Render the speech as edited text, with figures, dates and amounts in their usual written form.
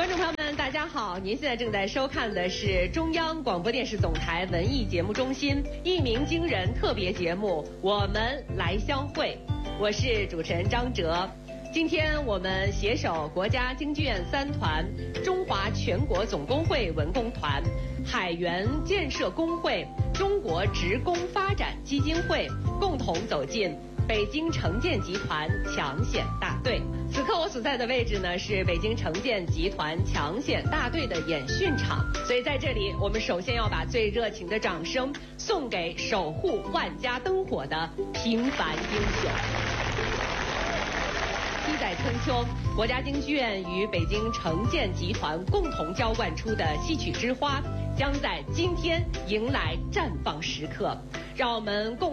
观众朋友们，大家好！您现在正在收看的是中央广播电视总台文艺节目中心一鸣惊人特别节目《我们来相会》，我是主持人张哲。今天我们携手国家京剧院3团、中华全国总工会文工团、海员建设工会、中国职工发展基金会，共同走进北京城建集团抢险大队。此刻我所在的位置呢，是北京城建集团抢险大队的演训场，所以在这里我们首先要把最热情的掌声送给守护万家灯火的平凡英雄。七载春秋，国家京剧院与北京城建集团共同浇灌出的戏曲之花，将在今天迎来绽放时刻。让我们共